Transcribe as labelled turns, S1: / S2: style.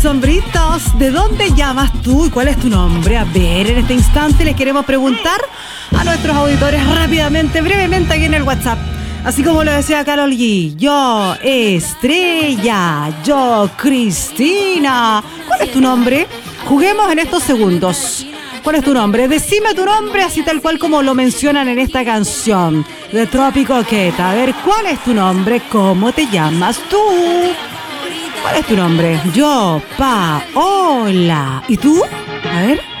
S1: Sombritos, ¿de dónde llamas tú y cuál es tu nombre? A ver, en este instante les queremos preguntar a nuestros auditores rápidamente, brevemente aquí en el WhatsApp. Así como lo decía Karol G, yo Estrella, yo Cristina. ¿Cuál es tu nombre? Juguemos en estos segundos. ¿Cuál es tu nombre? Decime tu nombre así tal cual como lo mencionan en esta canción de Trópico Queta. A ver, ¿cuál es tu nombre? ¿Cómo te llamas tú? ¿Cuál es tu nombre? Yo, Paola. ¿Y tú? A ver.